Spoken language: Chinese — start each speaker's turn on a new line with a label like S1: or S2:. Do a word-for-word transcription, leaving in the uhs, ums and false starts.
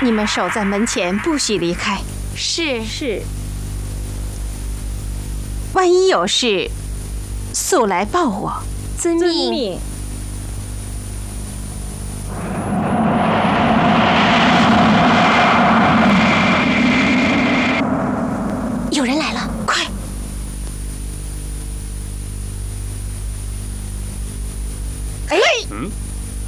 S1: 你们守在门前，不许离开。
S2: 是
S3: 是。
S1: 万一有事，速来报我。
S2: 遵
S3: 遵
S2: 命。
S3: 命。
S2: 有人来了。